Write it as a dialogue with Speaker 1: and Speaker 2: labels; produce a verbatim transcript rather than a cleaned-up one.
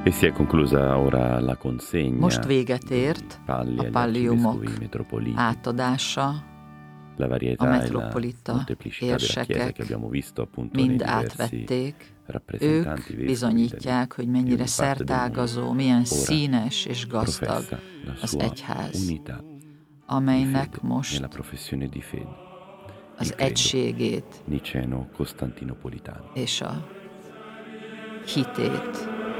Speaker 1: E si è conclusa ora la consegna.
Speaker 2: Most véget ért
Speaker 1: palli
Speaker 2: a
Speaker 1: agli
Speaker 2: palliumok
Speaker 1: arcivescovi metropoliti.
Speaker 2: átadása,
Speaker 1: La
Speaker 2: a
Speaker 1: varietà e la
Speaker 2: metropolita
Speaker 1: molteplicità della Chiesa
Speaker 2: érsekek
Speaker 1: che abbiamo visto appunto nei
Speaker 2: mind
Speaker 1: diversi
Speaker 2: átvették.
Speaker 1: rappresentanti
Speaker 2: Ők
Speaker 1: vescovi
Speaker 2: bizonyítják, hogy
Speaker 1: di
Speaker 2: mennyire
Speaker 1: ogni parte del mondo.
Speaker 2: szertágazó, milyen
Speaker 1: Ora
Speaker 2: színes és gazdag
Speaker 1: professa la
Speaker 2: az
Speaker 1: sua
Speaker 2: egyház,
Speaker 1: unità di
Speaker 2: amelynek
Speaker 1: fede,
Speaker 2: most
Speaker 1: nella professione di fede,
Speaker 2: az
Speaker 1: il credo
Speaker 2: egységét
Speaker 1: niceno-costantinopolitano.
Speaker 2: és a hitét